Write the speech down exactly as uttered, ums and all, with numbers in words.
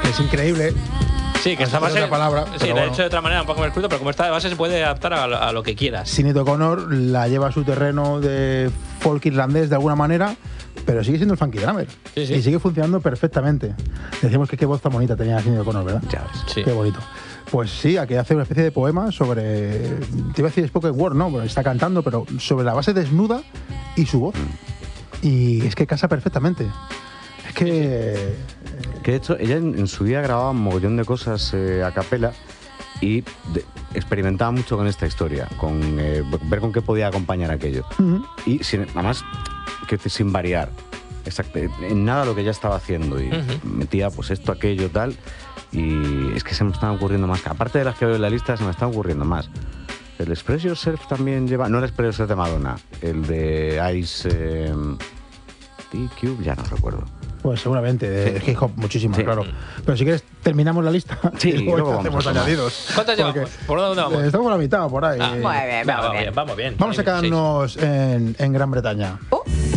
que es increíble. Sí, que esta base. Palabra, sí, la he bueno. hecho de otra manera, un poco más crudo, pero como está de base se puede adaptar a, a lo que quieras. Sinéad O'Connor la lleva a su terreno de folk irlandés de alguna manera, pero sigue siendo el funky drummer. Sí, sí. Y sigue funcionando perfectamente. Decíamos que qué voz tan bonita tenía Sinéad O'Connor, ¿verdad? Ya ves, sí. Qué bonito. Pues sí, aquí hace una especie de poema sobre. Te iba a decir spoken word, ¿no? Porque está cantando, pero sobre la base desnuda y su voz. Y es que casa perfectamente. Es que. Que de hecho, ella en, en su vida grababa un mogollón de cosas eh, a capela y de, experimentaba mucho con esta historia, con eh, ver con qué podía acompañar aquello. Uh-huh. Y sin, además, que sin variar. Exacto, en nada lo que ella estaba haciendo. Y uh-huh. metía pues esto, aquello, tal. Y es que se me están ocurriendo más. Aparte de las que veo en la lista, se me están ocurriendo más. El Express Yourself también lleva. No el Express Yourself de Madonna, el de Ice eh, T-Cube, ya no recuerdo. Pues seguramente, de sí. hip hop muchísimas, sí. Claro. Pero si quieres, terminamos la lista. Sí, y luego, luego hacemos añadidos. ¿Cuántas llevamos? ¿Por dónde vamos? Estamos por la mitad, por ahí. Ah, muy bien, vamos bien. Vamos bien. Vamos a quedarnos en, en Gran Bretaña. Uh.